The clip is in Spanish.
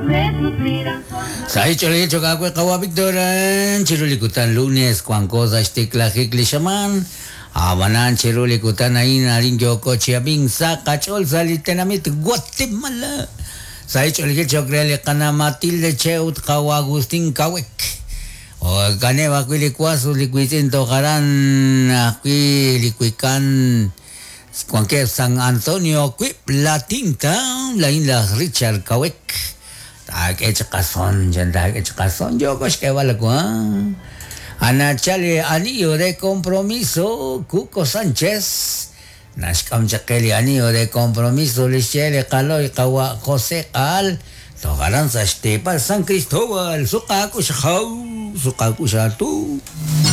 Sa chole chokakwe kawa Victoran, chirulikutan Lunes, cuan cosas ticlajicli shaman, Abanan chirulikutan ahí narin yoko chiabing sa cachol salitenamit Guatemala. Sa chole chokrele kana Matilde Cheut kawa Agustín Kawek. O kaneva kuilikuasu likuitin tokaran aquí likuikan cualquier San Antonio Quip la tinta la isla Richard Kawek. Que chacazón, que chacazón, yo pues que vale con Anachale anillo de compromiso, Cuco Sánchez. Nashkam chakeli anillo de compromiso, Lichele Caloy Kawa José Al. Togaran sa Estepa San Cristóbal, Sukaku Shahau, Sukaku Shatu.